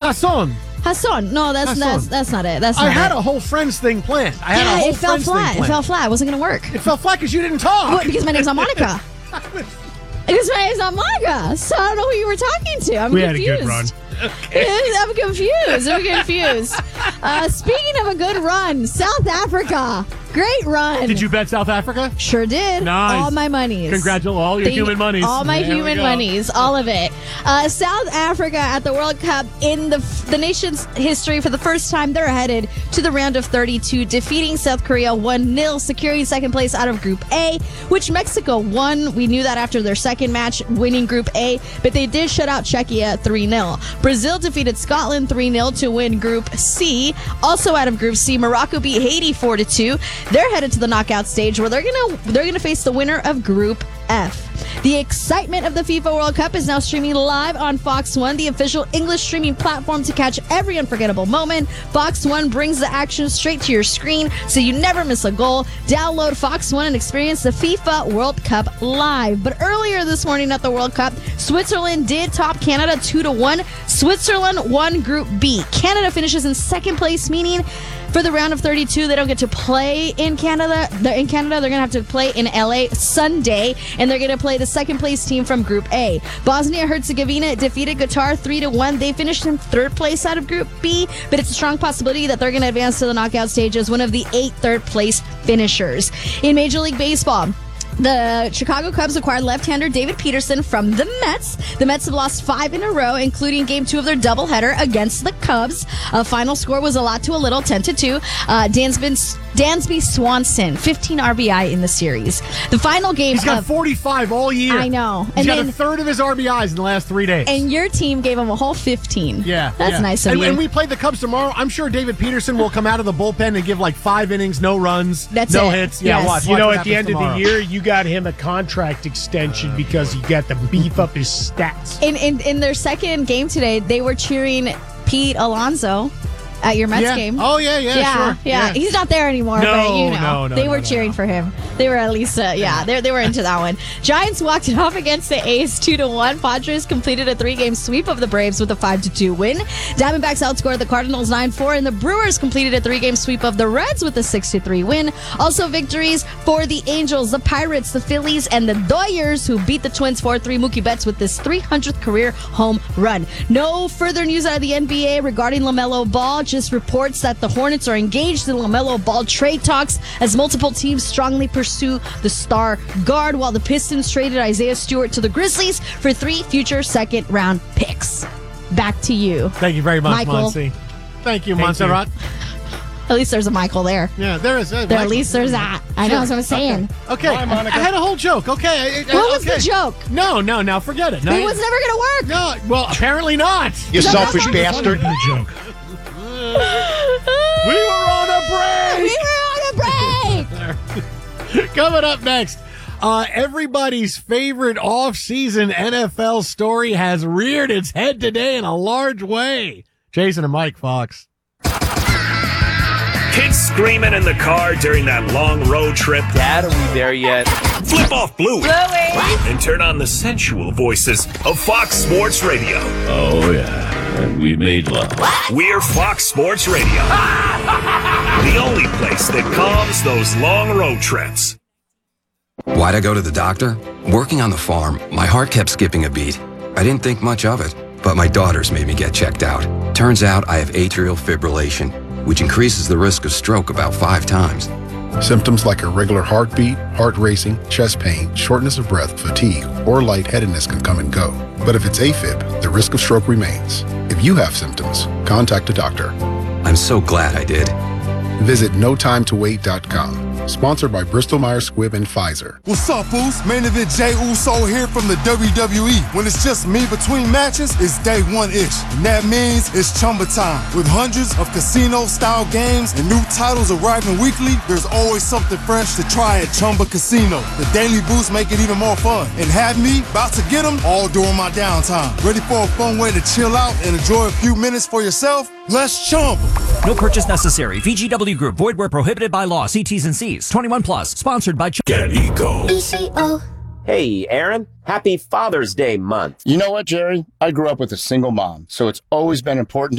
Hassan. Hassan. No, that's not it. That's not I had it. a whole Friends thing planned. It fell flat. It fell flat. It wasn't going to work. It fell flat because you didn't talk. What? Because my name's not Monica. Because my name's not Monica. So I don't know who you were talking to. I'm confused. We had a good run. Okay. I'm confused. Speaking of a good run, South Africa. Great run. Did you bet South Africa? Sure did. Nice. All my monies. Congratulations. All your human monies. All my human monies. All of it. South Africa at the World Cup in the nation's history for the first time, they're headed to the round of 32, defeating South Korea 1-0, securing second place out of Group A, which Mexico won. We knew that after their second match, winning Group A, but they did shut out Czechia 3-0. Brazil defeated Scotland 3-0 to win Group C. Also out of Group C, Morocco beat Haiti 4-2. They're headed to the knockout stage where they're gonna face the winner of Group F. The excitement of the FIFA World Cup is now streaming live on Fox One, the official English streaming platform to catch every unforgettable moment. Fox One brings the action straight to your screen so you never miss a goal. Download Fox One and experience the FIFA World Cup live. But earlier this morning at the World Cup, Switzerland did top Canada 2-1. Switzerland won Group B. Canada finishes in second place, meaning for the round of 32, they don't get to play in Canada. They're going to have to play in LA Sunday, and they're going to play the second place team from Group A. Bosnia-Herzegovina defeated Qatar 3-1. They finished in third place out of Group B, but it's a strong possibility that they're going to advance to the knockout stage as one of the 8 third place finishers. In Major League Baseball, the Chicago Cubs acquired left-hander David Peterson from the Mets. The Mets have lost 5 in a row, including Game 2 of their doubleheader against the Cubs. Final score was a lot to a little, 10-2. Dansby Swanson, 15 RBI in the series. The final game. He's got 45 all year. I know. He's got a third of his RBIs in the last 3 days. And your team gave him a whole 15. Yeah. That's nice of you. And we play the Cubs tomorrow. I'm sure David Peterson will come out of the bullpen and give like 5 innings, no runs, no hits. Yeah, yes. watch. You know, what at the end tomorrow. of the year, you got him a contract extension because you got to beef up his stats. In their second game today, they were cheering Pete Alonso at your Mets game. Oh, yeah, sure. Yeah. He's not there anymore, but you know. No, they were cheering for him. They were at least, they were into that one. Giants walked it off against the A's 2-1. Padres completed a 3-game sweep of the Braves with a 5-2 win. Diamondbacks outscored the Cardinals 9-4, and the Brewers completed a 3-game sweep of the Reds with a 6-3 win. Also victories for the Angels, the Pirates, the Phillies, and the Dodgers, who beat the Twins 4-3. Mookie Betts with his 300th career home run. No further news out of the NBA regarding LaMelo Ball. Just reports that the Hornets are engaged in LaMelo Ball trade talks as multiple teams strongly pursue the star guard, while the Pistons traded Isaiah Stewart to the Grizzlies for 3 future second-round picks. Back to you. Thank you very much, Michael. Monsi. Thank you, Montserrat. At least there's a Michael there. Yeah, there is. At least there's that. I know, that's what I'm saying. Okay. Bye, Monica. I had a whole joke. Okay. What was the joke? No, now forget it. No, It was never going to work. No, well, apparently not. You selfish bastard. The joke. We were on a break. We were on a break. Coming up next, everybody's favorite off-season NFL story has reared its head today in a large way. Jason and Mike Fox. Kids screaming in the car during that long road trip. Dad, are we there yet? Flip off Bluey. And turn on the sensual voices of Fox Sports Radio. Oh, yeah. And we made love. We're Fox Sports Radio. The only place that calms those long road trips. Why'd I go to the doctor? Working on the farm, my heart kept skipping a beat. I didn't think much of it, but my daughters made me get checked out. Turns out I have atrial fibrillation, which increases the risk of stroke about 5 times. Symptoms like irregular heartbeat, heart racing, chest pain, shortness of breath, fatigue, or lightheadedness can come and go. But if it's AFib, the risk of stroke remains. If you have symptoms, contact a doctor. I'm so glad I did. Visit NoTimeToWait.com. Sponsored by Bristol-Myers Squibb and Pfizer. What's up, Boost? Main event Jey Uso here from the WWE. When it's just me between matches, it's day one itch. And that means it's Chumba time. With hundreds of casino-style games and new titles arriving weekly, there's always something fresh to try at Chumba Casino. The Daily Boost make it even more fun. And have me about to get them all during my downtime. Ready for a fun way to chill out and enjoy a few minutes for yourself? Let's Chumba. No purchase necessary. VGW Group. Void where prohibited by law. See T's and C's. 21 plus. Sponsored by Get Eco. Hey, Aaron. Happy Father's Day month. You know what, Jerry? I grew up with a single mom, so it's always been important